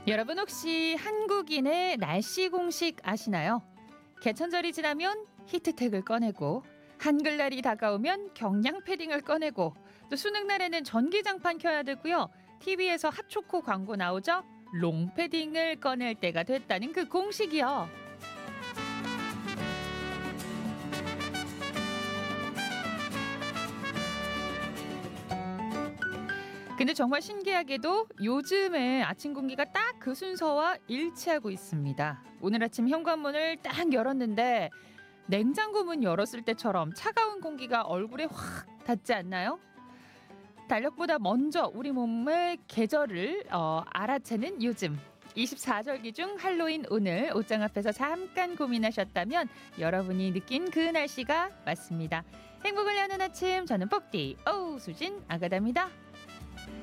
여러분 혹시 한국인의 날씨 공식 아시나요? 개천절이 지나면 히트텍을 꺼내고 한글날이 다가오면 경량 패딩을 꺼내고 또 수능날에는 전기장판 켜야 되고요. TV에서 핫초코 광고 나오죠? 롱패딩을 꺼낼 때가 됐다는 그 공식이요. 근데 정말 신기하게도 요즘에 아침 공기가 딱 그 순서와 일치하고 있습니다. 오늘 아침 현관문을 딱 열었는데 냉장고 문 열었을 때처럼 차가운 공기가 얼굴에 확 닿지 않나요? 달력보다 먼저 우리 몸의 계절을 알아채는 요즘. 24절기 중 할로윈 오늘 옷장 앞에서 잠깐 고민하셨다면 여러분이 느낀 그 날씨가 맞습니다. 행복을 여는 아침 저는 뻑디 수진 아가다입니다.